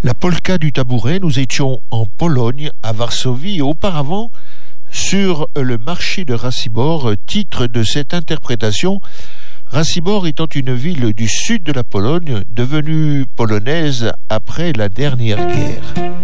La polka du tabouret, nous étions en Pologne, à Varsovie, et auparavant sur le marché de Racibor, titre de cette interprétation, Racibor étant une ville du sud de la Pologne, devenue polonaise après la dernière guerre.